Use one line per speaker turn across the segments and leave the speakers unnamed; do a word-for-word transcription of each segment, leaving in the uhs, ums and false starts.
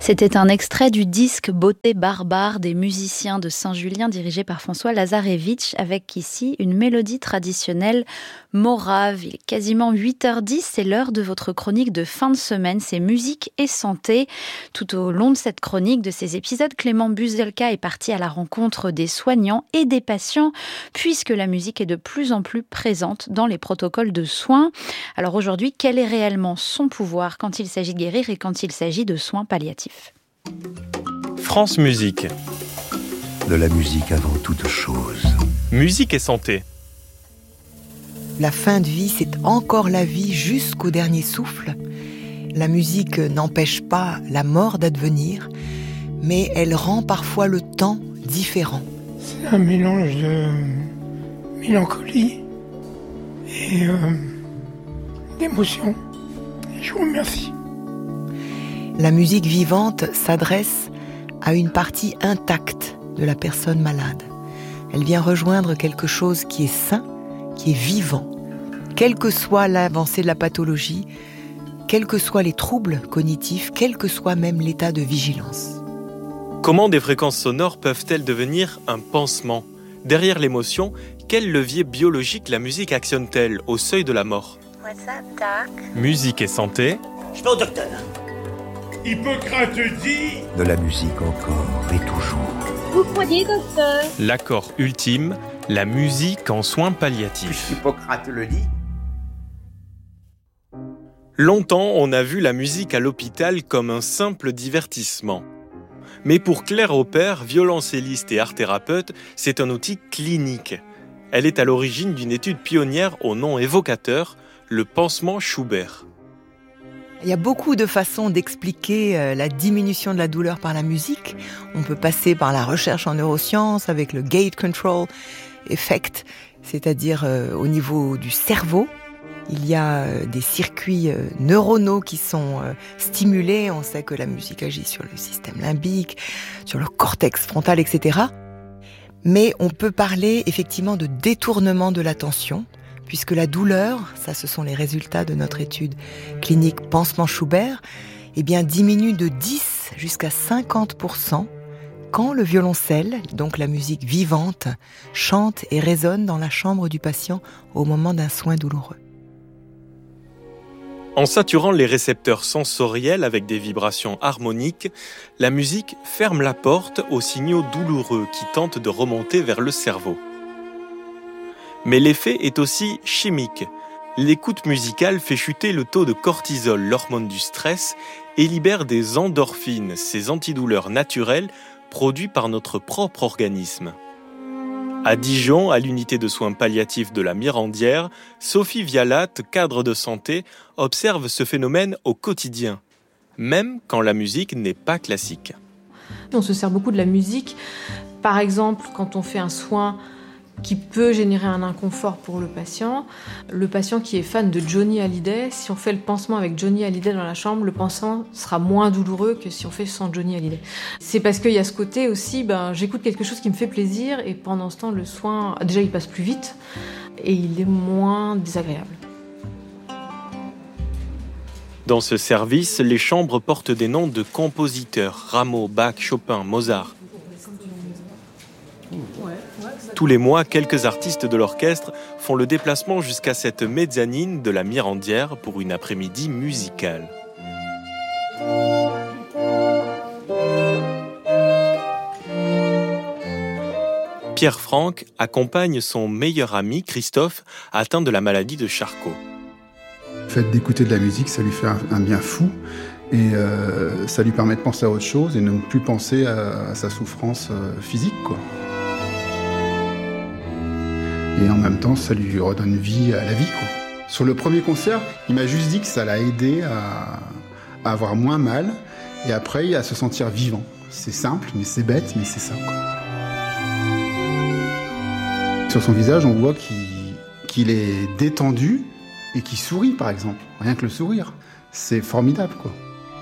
C'était un extrait du disque Beauté barbare des musiciens de Saint-Julien dirigé par François Lazarevitch avec ici une mélodie traditionnelle morave. Il est quasiment huit heures dix, c'est l'heure de votre chronique de fin de semaine, c'est musique et santé. Tout au long de cette chronique, de ces épisodes, Clément Buzelka est parti à la rencontre des soignants et des patients puisque la musique est de plus en plus présente dans les protocoles de soins. Alors aujourd'hui, quel est réellement son pouvoir quand il s'agit de guérir et quand il s'agit de soins palliatifs ?
France Musique.
De la musique avant toute chose.
Musique et santé.
La fin de vie, c'est encore la vie jusqu'au dernier souffle. La musique n'empêche pas la mort d'advenir, mais elle rend parfois le temps différent.
C'est un mélange de mélancolie et euh, d'émotion. Et je vous remercie.
La musique vivante s'adresse à une partie intacte de la personne malade. Elle vient rejoindre quelque chose qui est sain, qui est vivant. Quelle que soit l'avancée de la pathologie, quels que soient les troubles cognitifs, quel que soit même l'état de vigilance.
Comment des fréquences sonores peuvent-elles devenir un pansement ? Derrière l'émotion, quel levier biologique la musique actionne-t-elle au seuil de la mort ?
What's up, doc ?
Musique et santé.
Je vais au docteur.
Hippocrate dit...
De la musique encore et toujours.
Vous croyez, docteur ?
L'accord ultime, la musique en soins palliatifs.
Hippocrate le dit.
Longtemps, on a vu la musique à l'hôpital comme un simple divertissement. Mais pour Claire Aupert, violoncelliste et art-thérapeute, c'est un outil clinique. Elle est à l'origine d'une étude pionnière au nom évocateur, le pansement Schubert.
Il y a beaucoup de façons d'expliquer la diminution de la douleur par la musique. On peut passer par la recherche en neurosciences avec le gate control effect, c'est-à-dire euh, au niveau du cerveau. Il y a euh, des circuits euh, neuronaux qui sont euh, stimulés. On sait que la musique agit sur le système limbique, sur le cortex frontal, et cetera. Mais on peut parler effectivement de détournement de l'attention, puisque la douleur, ça ce sont les résultats de notre étude clinique pansement Schubert, eh bien diminue de dix jusqu'à cinquante pour cent quand le violoncelle, donc la musique vivante, chante et résonne dans la chambre du patient au moment d'un soin douloureux.
En saturant les récepteurs sensoriels avec des vibrations harmoniques, la musique ferme la porte aux signaux douloureux qui tentent de remonter vers le cerveau. Mais l'effet est aussi chimique. L'écoute musicale fait chuter le taux de cortisol, l'hormone du stress, et libère des endorphines, ces antidouleurs naturelles produits par notre propre organisme. À Dijon, à l'unité de soins palliatifs de la Mirandière, Sophie Vialat, cadre de santé, observe ce phénomène au quotidien, même quand la musique n'est pas classique.
On se sert beaucoup de la musique, par exemple quand on fait un soin qui peut générer un inconfort pour le patient. Le patient qui est fan de Johnny Hallyday, si on fait le pansement avec Johnny Hallyday dans la chambre, le pansement sera moins douloureux que si on fait sans Johnny Hallyday. C'est parce qu'il y a ce côté aussi, ben, j'écoute quelque chose qui me fait plaisir et pendant ce temps, le soin, déjà il passe plus vite et il est moins désagréable.
Dans ce service, les chambres portent des noms de compositeurs, Rameau, Bach, Chopin, Mozart. Tous les mois, quelques artistes de l'orchestre font le déplacement jusqu'à cette mezzanine de la Mirandière pour une après-midi musicale. Pierre Franck accompagne son meilleur ami, Christophe, atteint de la maladie de Charcot.
Le fait d'écouter de la musique, ça lui fait un, un bien fou et euh, ça lui permet de penser à autre chose et ne plus penser à, à sa souffrance euh, physique, quoi. Et en même temps, ça lui redonne vie à la vie, quoi. Sur le premier concert, il m'a juste dit que ça l'a aidé à, à avoir moins mal et après à se sentir vivant. C'est simple, mais c'est bête, mais c'est ça, quoi. Sur son visage, on voit qu'il, qu'il est détendu et qu'il sourit, par exemple. Rien que le sourire, c'est formidable, quoi.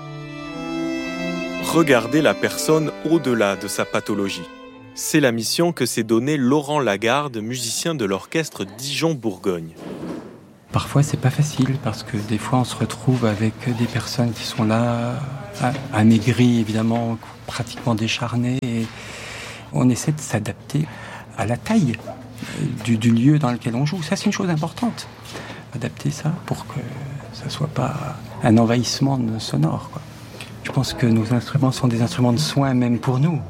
Regarder la personne au-delà de sa pathologie. C'est la mission que s'est donnée Laurent Lagarde, musicien de l'orchestre Dijon-Bourgogne.
Parfois, c'est pas facile parce que des fois, on se retrouve avec des personnes qui sont là
amaigris, évidemment, pratiquement décharnés. Et on essaie de s'adapter à la taille du, du lieu dans lequel on joue. Ça, c'est une chose importante. Adapter ça pour que ça ne soit pas un envahissement sonore, quoi. Je pense que nos instruments sont des instruments de soin, même pour nous.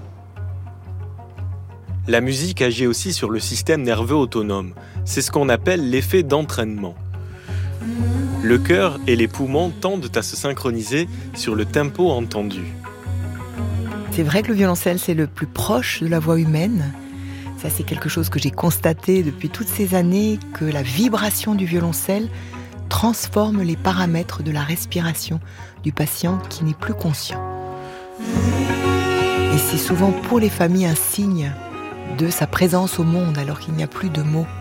La musique agit aussi sur le système nerveux autonome. C'est ce qu'on appelle l'effet d'entraînement. Le cœur et les poumons tendent à se synchroniser sur le tempo entendu.
C'est vrai que le violoncelle, c'est le plus proche de la voix humaine. Ça, c'est quelque chose que j'ai constaté depuis toutes ces années, que la vibration du violoncelle transforme les paramètres de la respiration du patient qui n'est plus conscient. Et c'est souvent pour les familles un signe de sa présence au monde alors qu'il n'y a plus de mots.